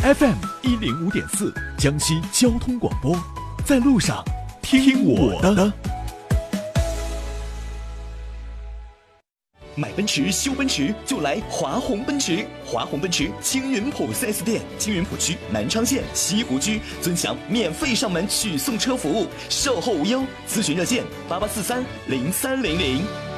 FM105.4江西交通广播，在路上听我的。 买奔驰修奔驰就来华宏奔驰，华宏奔驰青云浦 4S 店，青云浦区南昌县西湖区尊享免费上门取送车服务，售后无忧，咨询热线88430300。